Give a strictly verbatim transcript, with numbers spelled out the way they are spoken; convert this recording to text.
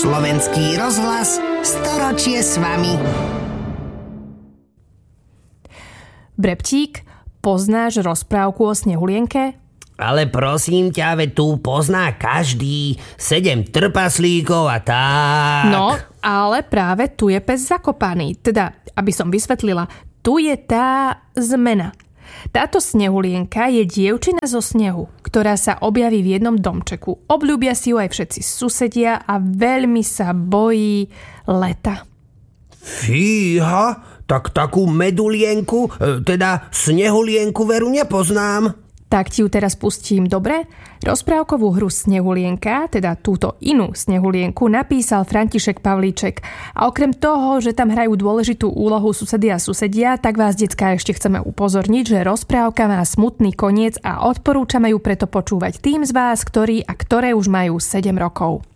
Slovenský rozhlas, storočie s vami. Brebtík, poznáš rozprávku o Snehulienke? Ale prosím ťa, veď tu pozná každý. Sedem trpaslíkov a tak. No, ale práve tu je pes zakopaný. Teda, aby som vysvetlila, tu je tá zmena. Táto Snehulienka je dievčina zo snehu, ktorá sa objaví v jednom domčeku. Obľúbia si ju aj všetci susedia a veľmi sa bojí leta. Fíha, tak takú medulienku, teda Snehulienku veru nepoznám. Tak ti ju teraz pustím, dobre? Rozprávkovú hru Snehulienka, teda túto inú Snehulienku, napísal František Pavlíček. A okrem toho, že tam hrajú dôležitú úlohu susedia a susedia, tak vás, decká, ešte chceme upozorniť, že rozprávka má smutný koniec a odporúčame ju preto počúvať tým z vás, ktorí a ktoré už majú sedem rokov.